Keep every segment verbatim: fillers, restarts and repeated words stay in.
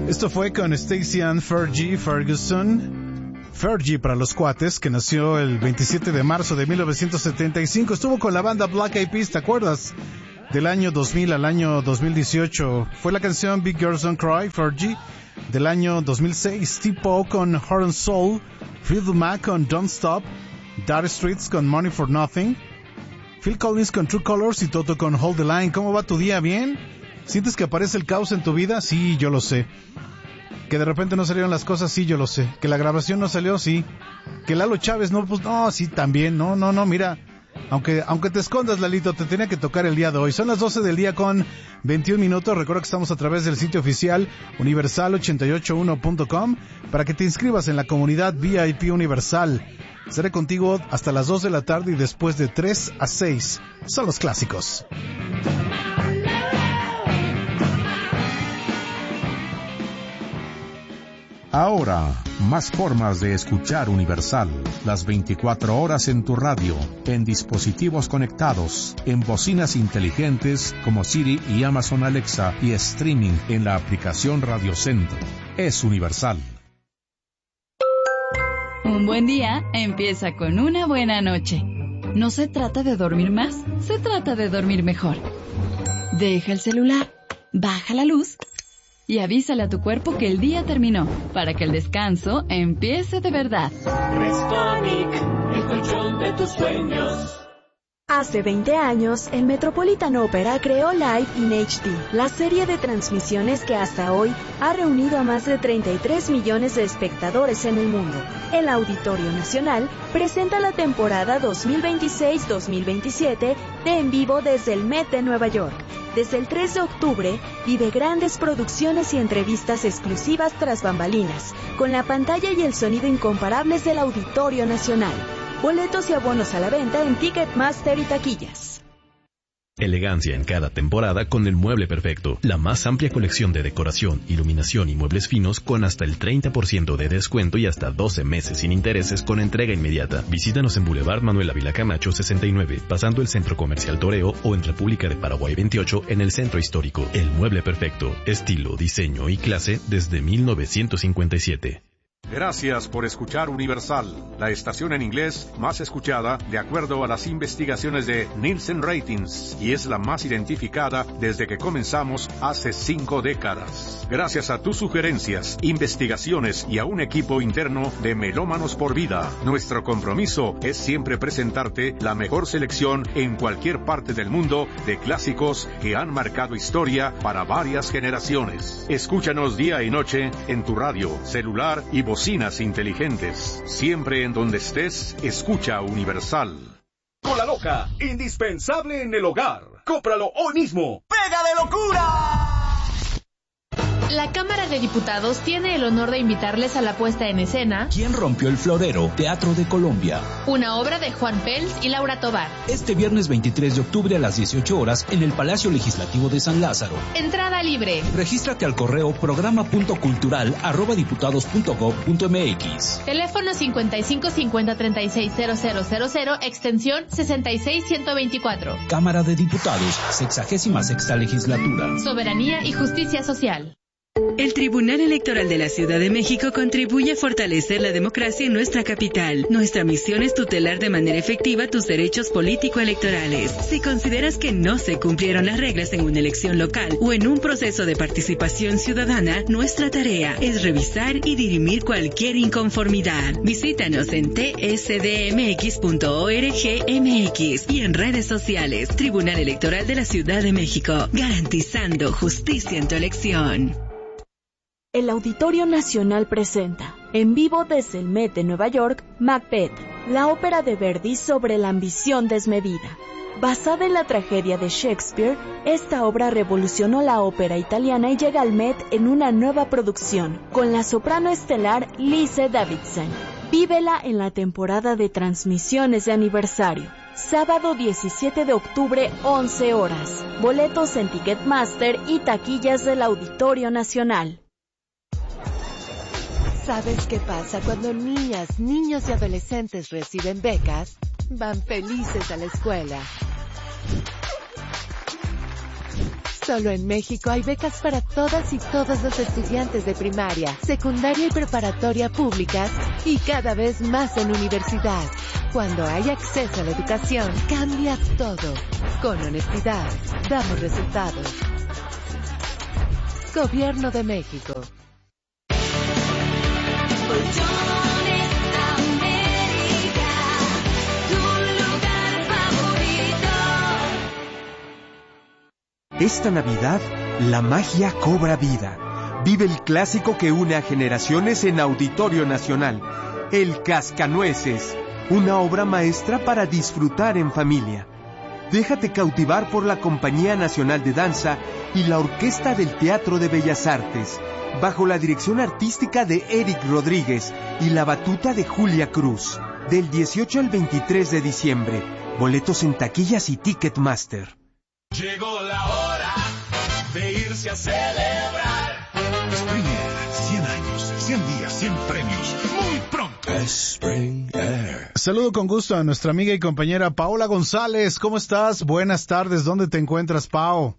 Esto fue con Stacey Ann Fergie Ferguson. Fergie para los cuates, que nació el veintisiete de marzo de mil novecientos setenta y cinco. Estuvo con la banda Black Eyed Peas, ¿te acuerdas? Del año dos mil al año dos mil dieciocho. Fue la canción Big Girls Don't Cry, Fergie. Del año dos mil seis. Tipo con Heart and Soul. Fleetwood Mac con Don't Stop. Dire Straits con Money for Nothing. Phil Collins con True Colors y Toto con Hold the Line. ¿Cómo va tu día? ¿Bien? ¿Sientes que aparece el caos en tu vida? Sí, yo lo sé. Que de repente no salieron las cosas, sí, yo lo sé. Que la grabación no salió, sí. Que Lalo Chávez no, pues no, sí, también. No, no, no, mira. Aunque aunque te escondas, Lalito, te tenía que tocar el día de hoy. Son las doce del día con veintiún minutos. Recuerda que estamos a través del sitio oficial universal ochenta y ocho uno punto com para que te inscribas en la comunidad V I P Universal. Estaré contigo hasta las dos de la tarde y después de tres a seis. Son los clásicos. Ahora, más formas de escuchar Universal. Las veinticuatro horas en tu radio, en dispositivos conectados, en bocinas inteligentes como Siri y Amazon Alexa y streaming en la aplicación Radio Centro. Es Universal. Un buen día empieza con una buena noche. No se trata de dormir más, se trata de dormir mejor. Deja el celular, baja la luz y avísale a tu cuerpo que el día terminó, para que el descanso empiece de verdad. Restonic, el control de tus sueños. Hace veinte años, el Metropolitan Opera creó Live in H D, la serie de transmisiones que hasta hoy ha reunido a más de treinta y tres millones de espectadores en el mundo. El Auditorio Nacional presenta la temporada dos mil veintiséis dos mil veintisiete de En Vivo desde el Met de Nueva York. Desde el tres de octubre, vive grandes producciones y entrevistas exclusivas tras bambalinas, con la pantalla y el sonido incomparables del Auditorio Nacional. Boletos y abonos a la venta en Ticketmaster y taquillas. Elegancia en cada temporada con el mueble perfecto. La más amplia colección de decoración, iluminación y muebles finos con hasta el treinta por ciento de descuento y hasta doce meses sin intereses con entrega inmediata. Visítanos en Boulevard Manuel Ávila Camacho sesenta y nueve, pasando el Centro Comercial Toreo, o en República de Paraguay veintiocho en el Centro Histórico. El mueble perfecto. Estilo, diseño y clase desde mil novecientos cincuenta y siete. Gracias por escuchar Universal, la estación en inglés más escuchada de acuerdo a las investigaciones de Nielsen Ratings, y es la más identificada desde que comenzamos hace cinco décadas. Gracias a tus sugerencias, investigaciones y a un equipo interno de Melómanos por Vida, nuestro compromiso es siempre presentarte la mejor selección en cualquier parte del mundo de clásicos que han marcado historia para varias generaciones. Escúchanos día y noche en tu radio, celular y bocinas inteligentes. Siempre en donde estés, escucha Universal. Cola Loca, indispensable en el hogar. Cómpralo hoy mismo. ¡Pega de locura! La Cámara de Diputados tiene el honor de invitarles a la puesta en escena ¿Quién rompió el florero? Teatro de Colombia. Una obra de Juan Pels y Laura Tovar. Este viernes veintitrés de octubre a las dieciocho horas en el Palacio Legislativo de San Lázaro. Entrada libre. Regístrate al correo programa punto cultural arroba diputados punto gob punto mx. Teléfono cincuenta y cinco cincuenta treinta y seis cero cero cero cero, extensión sesenta y seis ciento veinticuatro. Cámara de Diputados, sexagésima sexta legislatura. Soberanía y justicia social. El Tribunal Electoral de la Ciudad de México contribuye a fortalecer la democracia en nuestra capital. Nuestra misión es tutelar de manera efectiva tus derechos político-electorales. Si consideras que no se cumplieron las reglas en una elección local o en un proceso de participación ciudadana, nuestra tarea es revisar y dirimir cualquier inconformidad. Visítanos en t s d m x punto org m x y en redes sociales. Tribunal Electoral de la Ciudad de México, garantizando justicia en tu elección. El Auditorio Nacional presenta, en vivo desde el Met de Nueva York, Macbeth, la ópera de Verdi sobre la ambición desmedida. Basada en la tragedia de Shakespeare, esta obra revolucionó la ópera italiana y llega al Met en una nueva producción, con la soprano estelar Lise Davidson. Vívela en la temporada de transmisiones de aniversario. Sábado diecisiete de octubre, once horas. Boletos en Ticketmaster y taquillas del Auditorio Nacional. ¿Sabes qué pasa cuando niñas, niños y adolescentes reciben becas? Van felices a la escuela. Solo en México hay becas para todas y todos los estudiantes de primaria, secundaria y preparatoria públicas y cada vez más en universidad. Cuando hay acceso a la educación, cambia todo. Con honestidad, damos resultados. Gobierno de México. Esta Navidad, la magia cobra vida. Vive el clásico que une a generaciones en Auditorio Nacional, El Cascanueces, una obra maestra para disfrutar en familia. Déjate cautivar por la Compañía Nacional de Danza y la Orquesta del Teatro de Bellas Artes, bajo la dirección artística de Eric Rodríguez y la batuta de Julia Cruz, del dieciocho al veintitrés de diciembre. Boletos en taquillas y Ticketmaster. Llegó la hora de irse a celebrar. Springer, cien años, cien días, cien premios, muy pronto. Springer. Saludo con gusto a nuestra amiga y compañera Paola González. ¿Cómo estás? Buenas tardes. ¿Dónde te encuentras, Pao?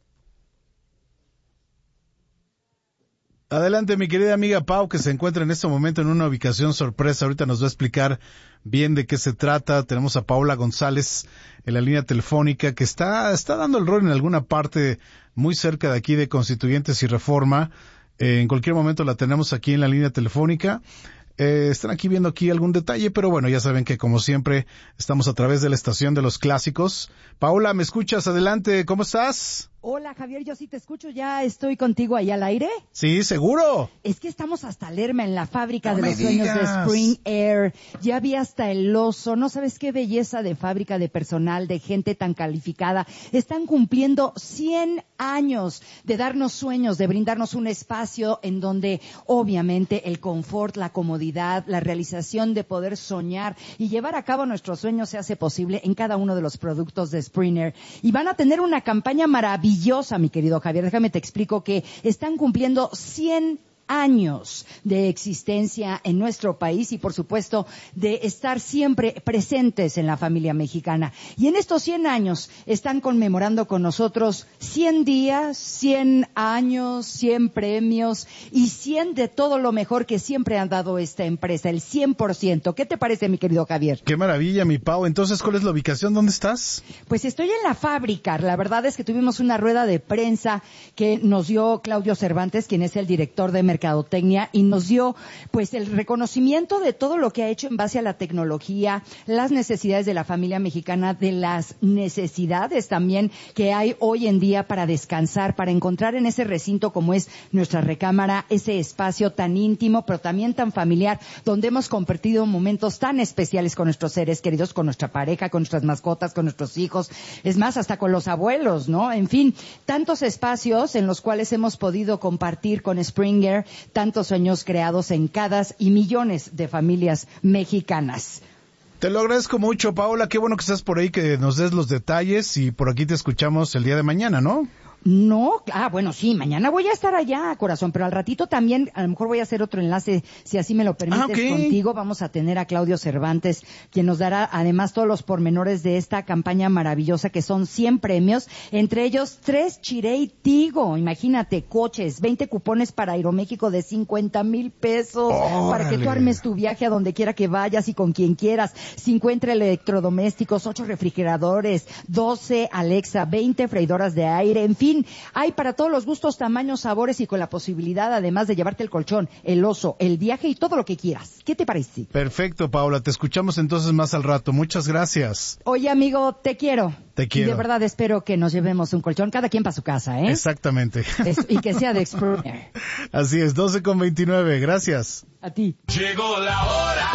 Adelante, mi querida amiga Pau, que se encuentra en este momento en una ubicación sorpresa. Ahorita nos va a explicar bien de qué se trata. Tenemos a Paola González en la línea telefónica, que está está dando el rol en alguna parte muy cerca de aquí de Constituyentes y Reforma. Eh, en cualquier momento la tenemos aquí en la línea telefónica. Eh, están aquí viendo aquí algún detalle, pero bueno, ya saben que como siempre estamos a través de la estación de los clásicos. Paola, ¿me escuchas? Adelante, ¿cómo estás? Hola, Javier, yo sí te escucho, ¿ya estoy contigo ahí al aire? Sí, seguro. Es que estamos hasta Lerma, en la fábrica no de los digas. sueños de Spring Air. Ya vi hasta el oso, no sabes qué belleza de fábrica, de personal, de gente tan calificada. Están cumpliendo cien años de darnos sueños, de brindarnos un espacio en donde obviamente el confort, la comodidad, la realización de poder soñar y llevar a cabo nuestros sueños se hace posible en cada uno de los productos de Spring Air. Y van a tener una campaña maravillosa. Maravillosa, mi querido Javier. Déjame te explico que están cumpliendo cien años de existencia en nuestro país y, por supuesto, de estar siempre presentes en la familia mexicana. Y en estos cien años están conmemorando con nosotros cien días, cien años, cien premios y cien de todo lo mejor que siempre ha dado esta empresa, el cien por ciento. ¿Qué te parece, mi querido Javier? Qué maravilla, mi Pau. Entonces, ¿cuál es la ubicación? ¿Dónde estás? Pues estoy en la fábrica. La verdad es que tuvimos una rueda de prensa que nos dio Claudio Cervantes, quien es el director de Mercadotecnia, y nos dio pues el reconocimiento de todo lo que ha hecho en base a la tecnología, las necesidades de la familia mexicana, de las necesidades también que hay hoy en día para descansar, para encontrar en ese recinto como es nuestra recámara, ese espacio tan íntimo, pero también tan familiar, donde hemos compartido momentos tan especiales con nuestros seres queridos, con nuestra pareja, con nuestras mascotas, con nuestros hijos, es más, hasta con los abuelos, ¿no? En fin, tantos espacios en los cuales hemos podido compartir con Springer tantos sueños creados en cada y millones de familias mexicanas. Te lo agradezco mucho, Paola. Qué bueno que estás por ahí, que nos des los detalles y por aquí te escuchamos el día de mañana, ¿no? No, ah, bueno, sí, mañana voy a estar allá, corazón, pero al ratito también, a lo mejor voy a hacer otro enlace, si así me lo permites, ah, okay. Contigo. Vamos a tener a Claudio Cervantes, quien nos dará además todos los pormenores de esta campaña maravillosa, que son cien premios, entre ellos tres Chirey Tigo, imagínate, coches, veinte cupones para Aeroméxico de cincuenta mil pesos, ¡órale!, para que tú armes tu viaje a donde quiera que vayas y con quien quieras, cincuenta electrodomésticos, ocho refrigeradores, doce Alexa, veinte freidoras de aire, en fin, hay para todos los gustos, tamaños, sabores y con la posibilidad además de llevarte el colchón, el oso, el viaje y todo lo que quieras. ¿Qué te parece? Perfecto, Paola. Te escuchamos entonces más al rato. Muchas gracias. Oye, amigo, te quiero. Te quiero. Y de verdad espero que nos llevemos un colchón, cada quien para su casa, ¿eh? Exactamente. Es, y que sea de Springer. Así es, doce con veintinueve. Gracias. A ti. Llegó la hora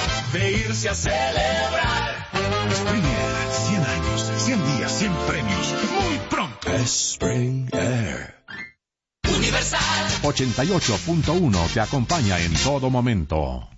de irse a celebrar. Springer, cien años, cien días, cien premios, muy pronto. Springer. Universal ochenta y ocho punto uno te acompaña en todo momento.